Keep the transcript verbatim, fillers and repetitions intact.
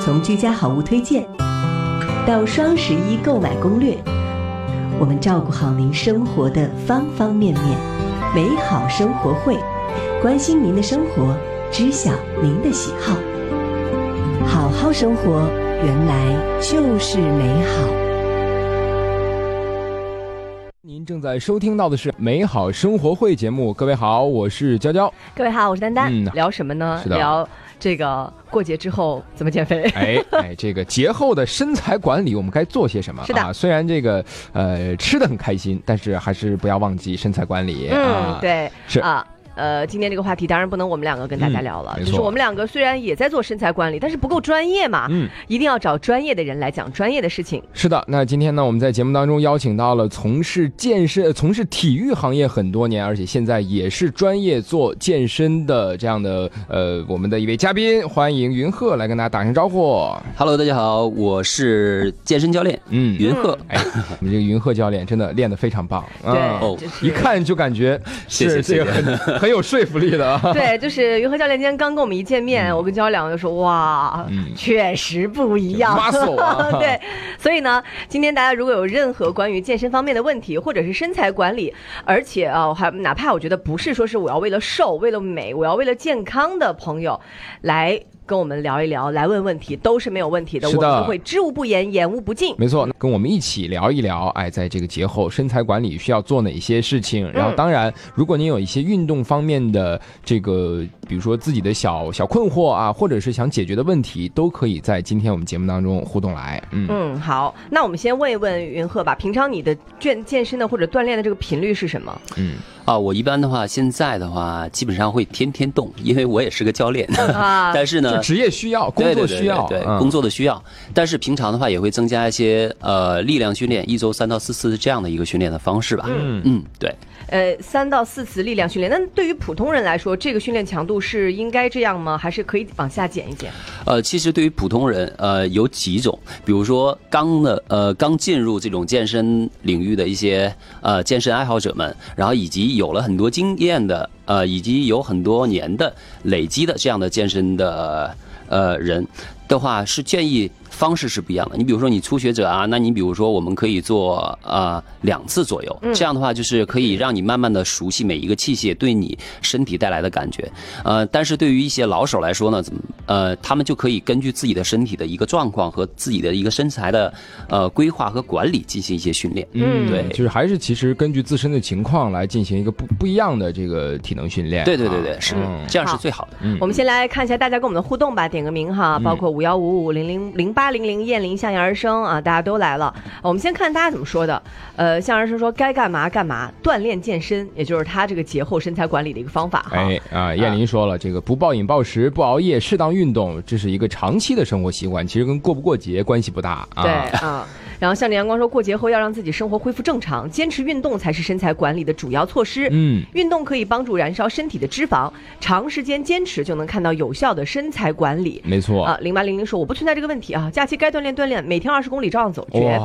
从居家好物推荐到双十一购买攻略，我们照顾好您生活的方方面面。美好生活会，关心您的生活，知晓您的喜好。好好生活，原来就是美好。 您正在收听到的是美好生活会节目。各位好，我是娇娇。 各位好，我是丹丹。 嗯， 聊什么呢？ 是的， 聊这个过节之后怎么减肥。 哎哎，这个节后的身材管理我们该做些什么？ 是的， 啊，虽然这个呃吃得很开心，但是还是不要忘记身材管理。 嗯， 啊、 对， 是啊。呃，今天这个话题当然不能我们两个跟大家聊了， 嗯、 就是我们两个虽然也在做身材管理，但是不够专业嘛， 嗯， 一定要找专业的人来讲专业的事情。 是的，那今天呢，我们在节目当中邀请到了从事健身、从事体育行业很多年，而且现在也是专业做健身的这样的呃我们的一位嘉宾，欢迎云鹤来跟大家打声招呼。 Hello， 大家好，我是健身教练，嗯，云鹤。 哎，我们这个云鹤教练真的练得非常棒， 对， 哦，一看就感觉是这个很很有说服力的。 对，就是云鹤教练今天刚跟我们一见面，嗯、我跟娇两个就说哇，嗯、确实不一样。 muscle 啊， 对，所以呢，今天大家如果有任何关于健身方面的问题，或者是身材管理，而且啊，还哪怕我觉得不是说是我要为了瘦、为了美，我要为了健康的朋友来跟我们聊一聊，来问问题都是没有问题的， 是的， 我们会知无不言，言无不尽。 没错，跟我们一起聊一聊，哎，在这个节后身材管理需要做哪些事情？然后，当然，如果您有一些运动方面的这个，比如说自己的小小困惑啊，或者是想解决的问题，都可以在今天我们节目当中互动来。嗯嗯，好，那我们先问一问云鹤吧，平常你的健健身的或者锻炼的这个频率是什么？ 嗯。啊，我一般的话，现在的话，基本上会天天动，因为我也是个教练，啊、但是呢， 职业需要，工作需要， 对, 对, 对, 对、嗯，工作的需要。但是平常的话，也会增加一些呃力量训练，一周三到四次这样的一个训练的方式吧。嗯嗯，对。 呃，三到四次力量训练，那对于普通人来说，这个训练强度是应该这样吗？还是可以往下减一减？ 呃，其实对于普通人，呃，有几种，比如说刚的呃刚进入这种健身领域的一些呃健身爱好者们，然后以及有了很多经验的，呃，以及有很多年的累积的这样的健身的呃人的话，是建议方式是不一样的。你比如说你初学者啊，那你比如说我们可以做呃两次左右，这样的话就是可以让你慢慢的熟悉每一个器械对你身体带来的感觉。呃，但是对于一些老手来说呢，怎么呃他们就可以根据自己的身体的一个状况和自己的一个身材的呃规划和管理进行一些训练。 嗯，对，就是还是其实根据自身的情况来进行一个不不一样的这个体能训练。 对对对对，是、嗯、这样是最好的。 嗯，我们先来看一下大家跟我们的互动吧，点个名哈，包括五幺五五零零零八零零燕林向阳而生啊，大家都来了。我们先看大家怎么说的。呃，向阳而生说该干嘛干嘛，锻炼健身，也就是他这个节后身材管理的一个方法哈。 哎啊，燕林说了，这个不暴饮暴食，不熬夜，适当运动，这是一个长期的生活习惯，其实跟过不过节关系不大啊。 对啊。然后向着阳光说，过节后要让自己生活恢复正常，坚持运动才是身材管理的主要措施。嗯，运动可以帮助燃烧身体的脂肪，长时间坚持就能看到有效的身材管理。 没错啊，零八零零说我不存在这个问题啊，假期该锻炼锻炼，每天二十公里照样走，绝